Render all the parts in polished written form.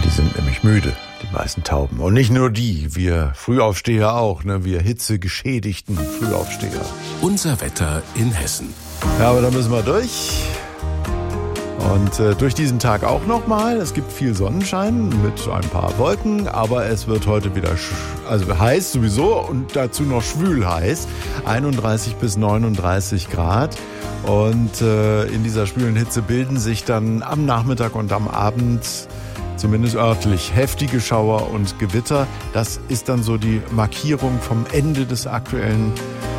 Die sind nämlich müde, die meisten Tauben. Und nicht nur die, wir Frühaufsteher auch, ne? Wir hitzegeschädigten Frühaufsteher. Unser Wetter in Hessen. Ja, aber da müssen wir durch. Und durch diesen Tag auch nochmal. Es gibt viel Sonnenschein mit ein paar Wolken, aber es wird heute wieder heiß sowieso und dazu noch schwül heiß. 31 bis 39 Grad. Und in dieser schwülen Hitze bilden sich dann am Nachmittag und am Abend, zumindest örtlich, heftige Schauer und Gewitter. Das ist dann so die Markierung vom Ende der aktuellen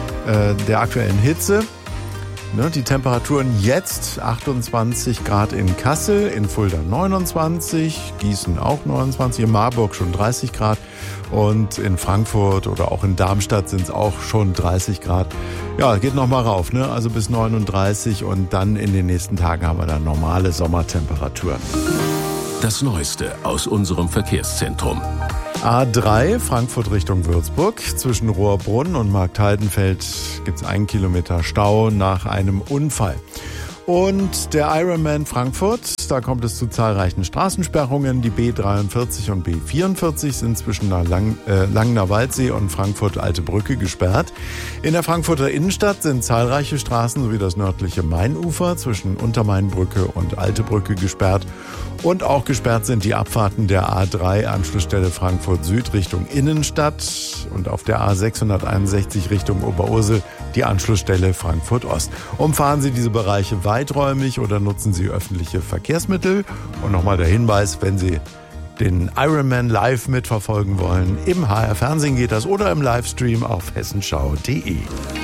Hitze. Die Temperaturen jetzt 28 Grad in Kassel, in Fulda 29, Gießen auch 29, in Marburg schon 30 Grad und in Frankfurt oder auch in Darmstadt sind es auch schon 30 Grad. Ja, geht nochmal rauf, ne? Also bis 39 und dann in den nächsten Tagen haben wir dann normale Sommertemperaturen. Das Neueste aus unserem Verkehrszentrum. A3 Frankfurt Richtung Würzburg. Zwischen Rohrbrunn und Marktheidenfeld gibt es 1 Kilometer Stau nach einem Unfall. Und der Ironman Frankfurt, da kommt es zu zahlreichen Straßensperrungen. Die B43 und B44 sind zwischen Langener Waldsee und Frankfurt Alte Brücke gesperrt. In der Frankfurter Innenstadt sind zahlreiche Straßen sowie das nördliche Mainufer zwischen Untermainbrücke und Alte Brücke gesperrt. Und auch gesperrt sind die Abfahrten der A3 Anschlussstelle Frankfurt Süd Richtung Innenstadt und auf der A661 Richtung Oberursel die Anschlussstelle Frankfurt Ost. Umfahren Sie diese Bereiche weiträumig oder nutzen Sie öffentliche Verkehrsmittel. Und nochmal der Hinweis, wenn Sie den Ironman live mitverfolgen wollen, im HR Fernsehen geht das oder im Livestream auf hessenschau.de.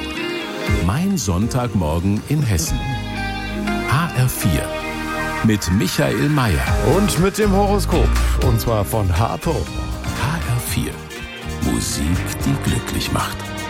Mein Sonntagmorgen in Hessen. HR4. Mit Michael Mayer. Und mit dem Horoskop. Und zwar von Harpo. HR4. Musik, die glücklich macht.